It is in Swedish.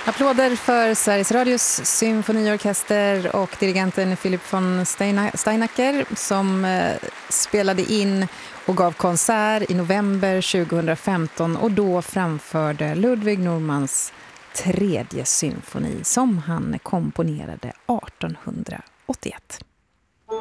Applåder för Sveriges Radios symfoniorkester och dirigenten Philip von Steinacker som spelade in och gav konsert i november 2015 och då framförde Ludwig Normans tredje symfoni som han komponerade 1881.